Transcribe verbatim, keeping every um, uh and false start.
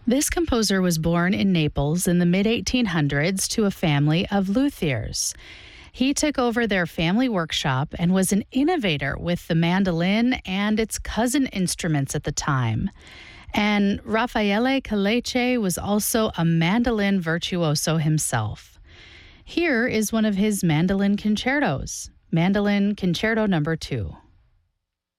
This composer was born in Naples in the mid eighteen hundreds to a family of luthiers. He took over their family workshop and was an innovator with the mandolin and its cousin instruments at the time. And Raffaele Caleche was also a mandolin virtuoso himself. Here is one of his mandolin concertos, Mandolin Concerto Number Two.